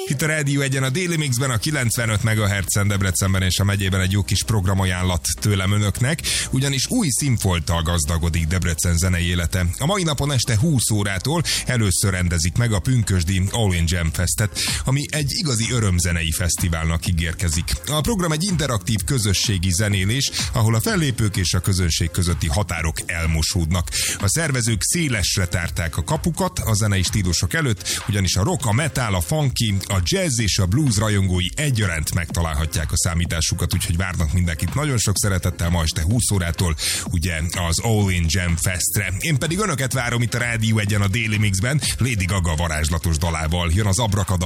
Itt a Rádió Egyen a Daily Mixben, a 95 MHz-en Debrecenben és a megyében egy jó kis programajánlat tőlem önöknek, ugyanis új színfolttal gazdagodik Debrecen zenei élete. A mai napon este 20 órától először rendezik meg a pünkösdi All in Jam Festet, ami egy igazi örömzenei fesztiválnak ígérkezik. A program egy interaktív közösségi zenélés, ahol a fellépők és a közönség közötti határok elmosódnak. A szervezők szélesre tárták a kapukat a zenei stílusok előtt, ugyanis a rock, a metal, a funky, a jazz és a blues rajongói egyaránt megtalálhatják a számításukat, úgyhogy várnak mindenkit nagyon sok szeretettel ma este 20 órától, ugye az All in Jam Festre. Én pedig önöket várom itt a Rádió Egyen a Daily Mixben, Lady Gaga varázslatos dalával. Jön az Abracadabra